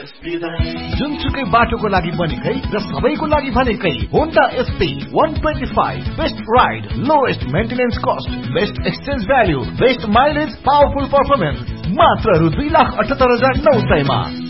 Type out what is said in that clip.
जुनसुकै बाटोको लागि बनेकै र सबैको लागि भनेकै Honda SP 125 best ride, lowest maintenance cost, best exchange value, best mileage, powerful performance, मात्र रु 2,78,900 मा।